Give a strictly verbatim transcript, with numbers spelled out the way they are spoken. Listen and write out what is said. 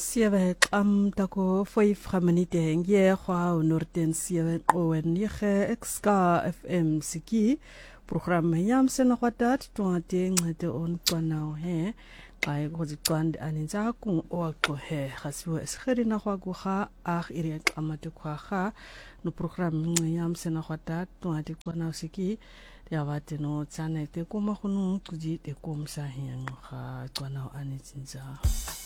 Sewe am tako vyf minute ye kwa unorten sewe owen ye xka F M siki program yam sena kwadat tuate ngade on kwanao he kai gozikwand aninza kung oakto he khasiwa eskheri na kwa guha ah iri amate kwa kha no program yam sena kwadat tuate kwanao siki ya wate no tsane te kuma khunu kuji te kumsa hiyang kha kwanao aninza